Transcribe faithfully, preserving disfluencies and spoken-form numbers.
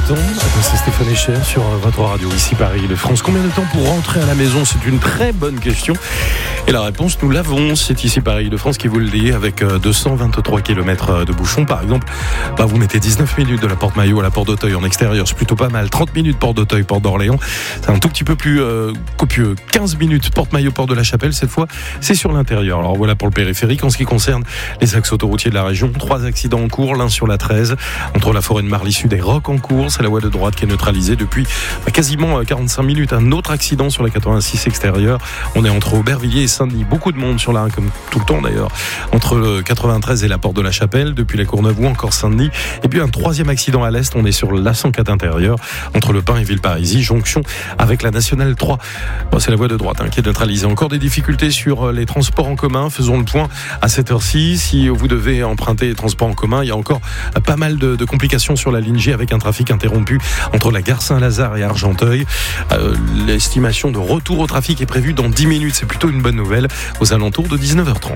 l'instant, c'est Stéphane Echer sur votre radio, ici Paris de France. Combien de temps pour rentrer à la maison? C'est une très bonne question. Et la réponse, nous l'avons. C'est ici Paris de France qui vous le dit, avec deux cent vingt-trois kilomètres de bouchons. Par exemple, bah, vous mettez dix-neuf minutes de la Porte Maillot à la Porte d'Auteuil en extérieur. C'est plutôt pas mal. trente minutes Porte d'Auteuil, Porte d'Orléans. C'est un tout petit peu plus euh, copieux. quinze minutes Porte Maillot, Porte de la Chapelle. Cette fois, c'est sur l'intérieur. Alors voilà pour le périphérique. En ce qui concerne les axes autoroutiers de la région, trois accidents en cours. L'un sur la treize, entre la forêt de Marly Sud et Roc en cours. C'est la voie de droite qui est neutralisée depuis bah, quasiment quarante-cinq minutes. Un autre accident sur la quatre-vingt-six extérieure. On est entre Aubervilliers et Saint-Denis. Beaucoup de monde sur la un, comme tout le temps d'ailleurs. Entre le quatre-vingt-treize et la Porte de la Chapelle, depuis la Courneuve ou encore Saint-Denis. Et puis un troisième accident à l'est. On est sur l'A cent quatre intérieur, entre Le Pin et Villeparisis, jonction avec la Nationale trois. Bon, c'est la voie de droite hein, qui est neutralisée. Encore des difficultés sur les transports en commun. Faisons le point à cette heure-ci. Si vous devez emprunter les transports en commun, il y a encore pas mal de, de complications sur la ligne G avec un trafic interrompu entre la gare Saint-Lazare et Argenteuil. Euh, l'estimation de retour au trafic est prévue dans dix minutes. C'est plutôt une bonne nouvelle, aux alentours de dix-neuf heures trente.